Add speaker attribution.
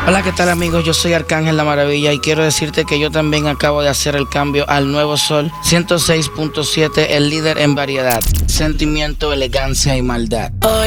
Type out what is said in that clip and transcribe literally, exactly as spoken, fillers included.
Speaker 1: Hola, ¿qué tal amigos? Yo soy Arcángel La Maravilla y quiero decirte que yo también acabo de hacer el cambio al nuevo Sol ciento seis punto siete, el líder en variedad, sentimiento, elegancia y maldad.